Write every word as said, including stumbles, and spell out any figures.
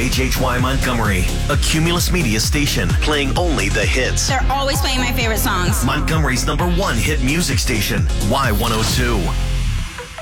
H H Y Montgomery, a Cumulus Media station playing only the hits. They're always playing my favorite songs. Montgomery's number one hit music station, Y one oh two.